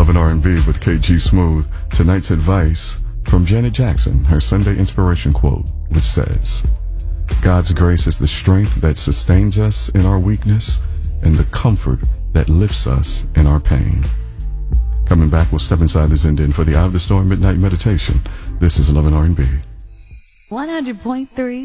Love and R&B with KG Smooth. Tonight's advice from Janet Jackson, her Sunday inspiration quote, which says, God's grace is the strength that sustains us in our weakness and the comfort that lifts us in our pain. Coming back, we'll step inside the Zen for the Eye of the Storm Midnight Meditation. This is Love and R&B. 100.3